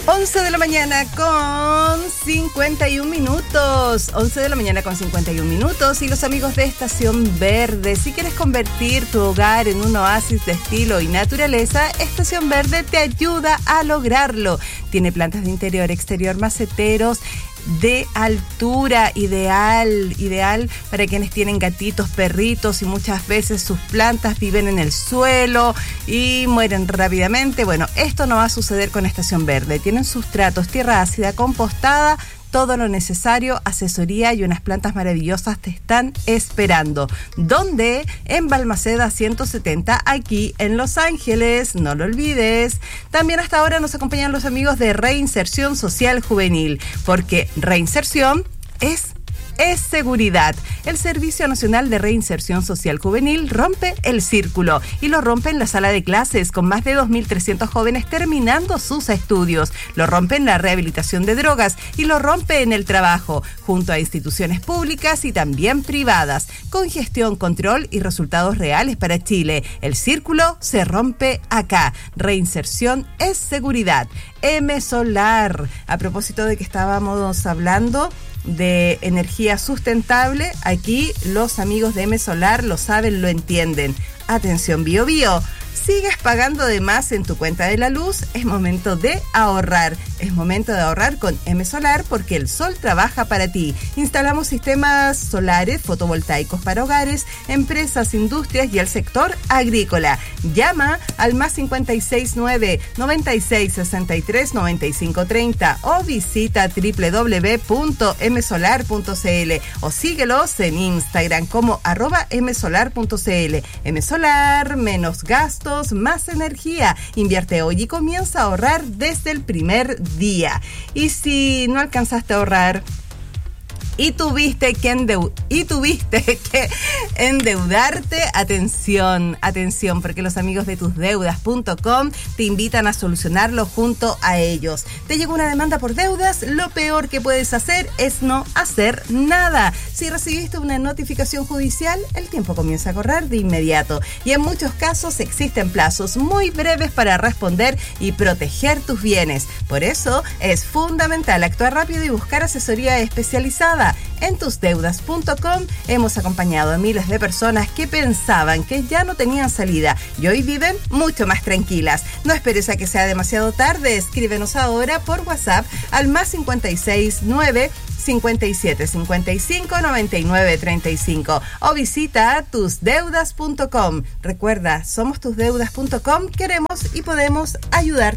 11 de la mañana con 51 minutos. 11 de la mañana con 51 minutos. Y los amigos de Estación Verde, si quieres convertir tu hogar en un oasis de estilo y naturaleza, Estación Verde te ayuda a lograrlo. Tiene plantas de interior, exterior, maceteros de altura, ideal para quienes tienen gatitos, perritos y muchas veces sus plantas viven en el suelo y mueren rápidamente. Bueno, esto no va a suceder con Estación Verde. Tienen sustratos, tierra ácida, compostada, todo lo necesario, asesoría y unas plantas maravillosas te están esperando. ¿Dónde? En Balmaceda 170, aquí en Los Ángeles, no lo olvides. También hasta ahora nos acompañan los amigos de Reinserción Social Juvenil, porque reinserción es seguridad. El Servicio Nacional de Reinserción Social Juvenil rompe el círculo y lo rompe en la sala de clases con más de 2.300 jóvenes terminando sus estudios. Lo rompe en la rehabilitación de drogas y lo rompe en el trabajo, junto a instituciones públicas y también privadas, con gestión, control y resultados reales para Chile. El círculo se rompe acá. Reinserción es seguridad. M-Solar. A propósito de que estábamos hablando de energía sustentable, aquí los amigos de M-Solar lo saben, lo entienden. Atención, Bio Bio. ¿Sigues pagando de más en tu cuenta de la luz? Es momento de ahorrar. Es momento de ahorrar con M-Solar porque el sol trabaja para ti. Instalamos sistemas solares fotovoltaicos para hogares, empresas, industrias y el sector agrícola. Llama al más 569 9663 9530 o visita www.msolar.cl o síguelos en Instagram como @msolar.cl. M-Solar, menos gastos, más energía. Invierte hoy y comienza a ahorrar desde el primer día. Y si no alcanzaste a ahorrar y tuviste que endeudarte, atención, porque los amigos de tusdeudas.com te invitan a solucionarlo junto a ellos. ¿Te llegó una demanda por deudas? Lo peor que puedes hacer es no hacer nada. Si recibiste una notificación judicial, el tiempo comienza a correr de inmediato y en muchos casos existen plazos muy breves para responder y proteger tus bienes. Por eso es fundamental actuar rápido y buscar asesoría especializada. En tusdeudas.com hemos acompañado a miles de personas que pensaban que ya no tenían salida y hoy viven mucho más tranquilas. No esperes a que sea demasiado tarde. Escríbenos ahora por WhatsApp al más 569 57 55 99 35 o visita tusdeudas.com. Recuerda, somos tusdeudas.com, queremos y podemos ayudarte.